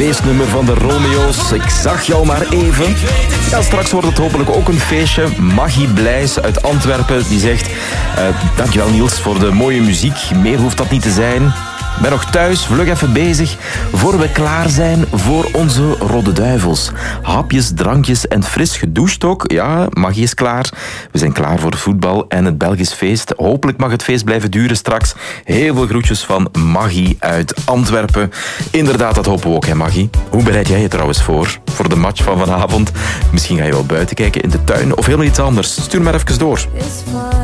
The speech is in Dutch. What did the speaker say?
feestnummer van de Romeo's. Ik zag jou maar even. Ja, straks wordt het hopelijk ook een feestje. Maggie Blijs uit Antwerpen die zegt... dankjewel Niels voor de mooie muziek. Meer hoeft dat niet te zijn. Ik ben nog thuis, vlug even bezig, voor we klaar zijn voor onze Rode Duivels. Hapjes, drankjes en fris gedoucht ook. Ja, Maggie is klaar. We zijn klaar voor voetbal en het Belgisch feest. Hopelijk mag het feest blijven duren straks. Heel veel groetjes van Maggie uit Antwerpen. Inderdaad, dat hopen we ook, hè Maggie. Hoe bereid jij je trouwens voor de match van vanavond? Misschien ga je wel buiten kijken in de tuin of helemaal iets anders. Stuur maar even door.